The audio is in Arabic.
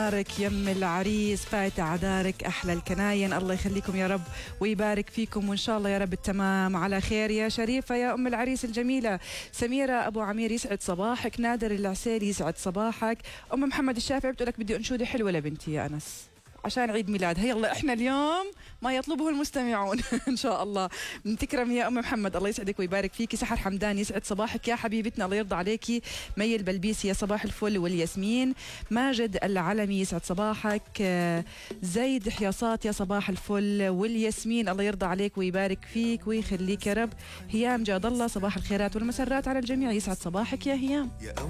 دارك يم العريس فايت عدارك أحلى الكناين، الله يخليكم يا رب ويبارك فيكم، وإن شاء الله يا رب التمام على خير. يا شريفة يا أم العريس الجميلة، سميرة أبو عمير يسعد صباحك، نادر العسيري يسعد صباحك، أم محمد الشافعي بتقول لك بدي أنشودة حلوة لبنتي يا أنس عشان عيد ميلادها. يلا احنا اليوم ما يطلبه المستمعون ان شاء الله. تكرم يا ام محمد، الله يسعدك ويبارك فيكي. سحر حمدان يسعد صباحك يا حبيبتنا، الله يرضى عليكي. مي البلبيسي يا صباح الفل والياسمين. ماجد العلمي يسعد صباحك. زيد حياصات يا صباح الفل والياسمين، الله يرضى عليك ويبارك فيك ويخليك يا رب. هيام جاد الله صباح الخيرات والمسرات على الجميع، يسعد صباحك يا هيام.